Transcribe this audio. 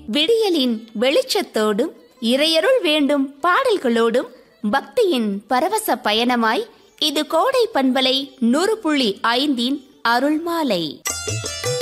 விடியலின் வெளிச்சத்தோடும் இறையருள் வேண்டும் பாடல்களோடும் பக்தியின் பரவச பயணமாய் இது கோடை பண்பலை 100.5 அருள்மாலை.